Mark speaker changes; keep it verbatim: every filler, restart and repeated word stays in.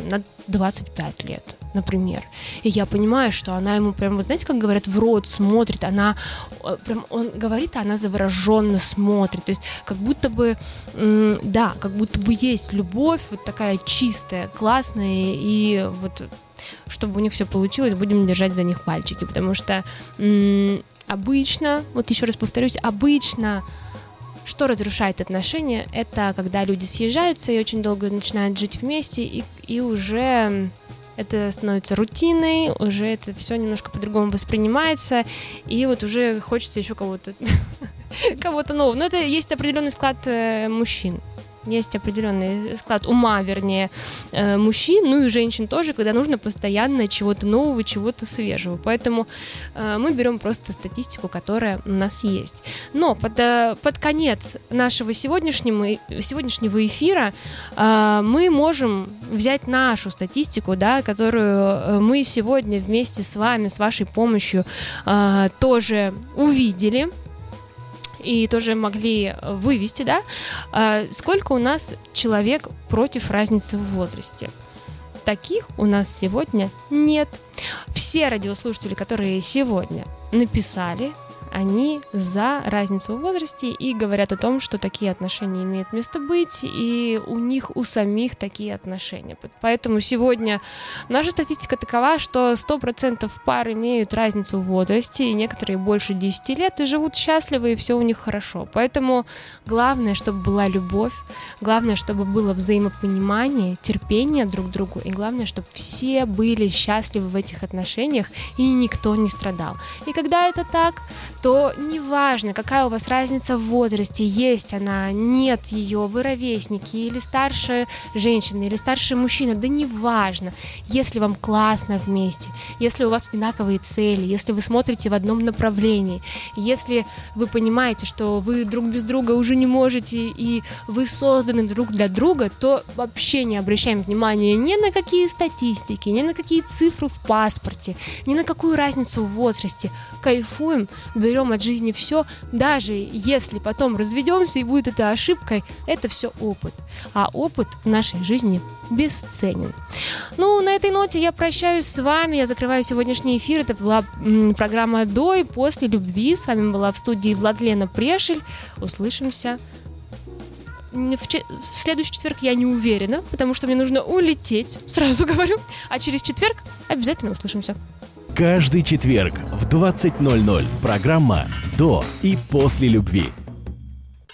Speaker 1: на двадцать пять лет, например. И я понимаю, что она ему прям, вы знаете, как говорят, в рот смотрит, она прям, он говорит, а она завороженно смотрит, то есть как будто бы, м- да, как будто бы есть любовь вот такая чистая, классная, и вот чтобы у них все получилось, будем держать за них пальчики, потому что м- обычно, вот еще раз повторюсь, обычно что разрушает отношения, это когда люди съезжаются и очень долго начинают жить вместе, и, и уже это становится рутиной, уже это все немножко по-другому воспринимается, и вот уже хочется еще кого-то, кого-то нового. Но это есть определенный склад мужчин. Есть определенный склад ума, вернее, э, мужчин, ну и женщин тоже, когда нужно постоянно чего-то нового, чего-то свежего. Поэтому э, мы берем просто статистику, которая у нас есть. Но под, э, под конец нашего сегодняшнего, сегодняшнего эфира э, мы можем взять нашу статистику, да, которую мы сегодня вместе с вами, с вашей помощью э, тоже увидели и тоже могли вывести, да, сколько у нас человек против разницы в возрасте. Таких у нас сегодня нет. Все радиослушатели, которые сегодня написали, они за разницу в возрасте и говорят о том, что такие отношения имеют место быть, и у них у самих такие отношения. Поэтому сегодня наша статистика такова, что сто процентов пар имеют разницу в возрасте, и некоторые больше десять лет, и живут счастливы, и все у них хорошо. Поэтому главное, чтобы была любовь, главное, чтобы было взаимопонимание, терпение друг к другу, и главное, чтобы все были счастливы в этих отношениях, и никто не страдал. И когда это так, то неважно, какая у вас разница в возрасте, есть она, нет ее, вы ровесники, или старшая женщина, или старший мужчина, да неважно, если вам классно вместе, если у вас одинаковые цели, если вы смотрите в одном направлении, если вы понимаете, что вы друг без друга уже не можете, и вы созданы друг для друга, то вообще не обращаем внимания ни на какие статистики, ни на какие цифры в паспорте, ни на какую разницу в возрасте. Кайфуем, берем от жизни все, даже если потом разведемся и будет это ошибкой, это все опыт. А опыт в нашей жизни бесценен. Ну, на этой ноте я прощаюсь с вами, я закрываю сегодняшний эфир. Это была м, программа «До и после любви». С вами была в студии Владлена Прешель. Услышимся в, че- в следующий четверг, я не уверена, потому что мне нужно улететь, сразу говорю. А через четверг обязательно услышимся.
Speaker 2: Каждый четверг в двадцать ноль ноль программа «До и после любви».